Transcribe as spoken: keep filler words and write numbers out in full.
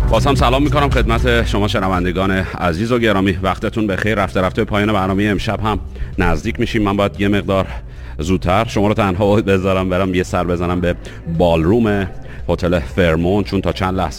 باز هم سلام میکنم خدمت شما شنوندگان عزیز و گرامی. وقتتون بخیر. رفته رفته پایان برنامه امشب هم نزدیک میشیم. من باید یه مقدار زودتر شما رو تنها بذارم برم یه سر بزنم به بالروم هتل فرمون، چون تا چند لحظه